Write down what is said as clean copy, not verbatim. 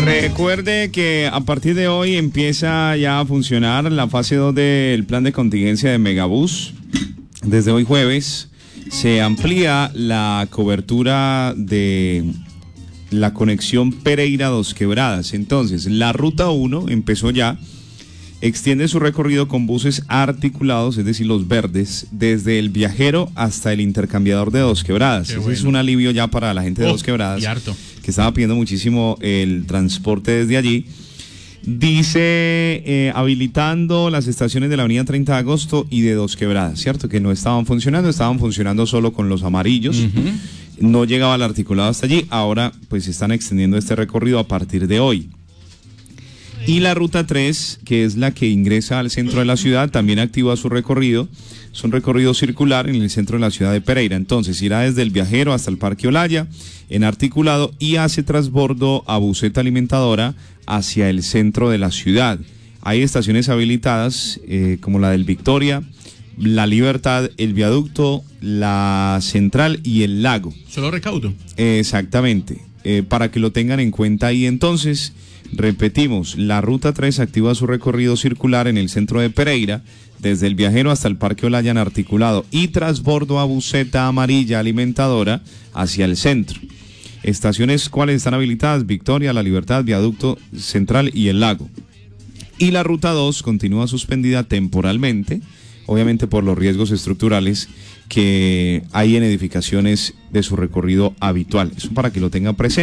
Recuerde que a partir de hoy empieza ya a funcionar la fase 2 del plan de contingencia de Megabús. Desde hoy jueves se amplía la cobertura de la conexión Pereira-Dos Quebradas. Entonces, la ruta 1 empezó ya, extiende su recorrido con buses articulados, es decir, los verdes, desde el Viajero hasta el intercambiador de Dos Quebradas. Ese es un alivio ya para la gente de Dos Quebradas, que estaba pidiendo muchísimo el transporte desde allí. Dice, habilitando las estaciones de la avenida 30 de agosto y de Dos Quebradas, ¿cierto? Que no estaban funcionando solo con los amarillos. No llegaba el articulado hasta allí. Ahora pues están extendiendo este recorrido a partir de hoy. Y la ruta 3, que es la que ingresa al centro de la ciudad, también activa su recorrido. Es un recorrido circular en el centro de la ciudad de Pereira. Entonces irá desde el Viajero hasta el Parque Olaya en articulado y hace transbordo a buseta alimentadora hacia el centro de la ciudad. Hay estaciones habilitadas como la del Victoria, la Libertad, el Viaducto, la Central y el Lago. Solo recaudo. Exactamente, para que lo tengan en cuenta ahí. Entonces, repetimos, la ruta 3 activa su recorrido circular en el centro de Pereira, desde el Viajero hasta el Parque Olaya en articulado y transbordo a buseta amarilla alimentadora hacia el centro. Estaciones cuales están habilitadas: Victoria, La Libertad, Viaducto, Central y el Lago. Y la ruta 2 continúa suspendida temporalmente, obviamente por los riesgos estructurales que hay en edificaciones de su recorrido habitual. Eso para que lo tengan presente.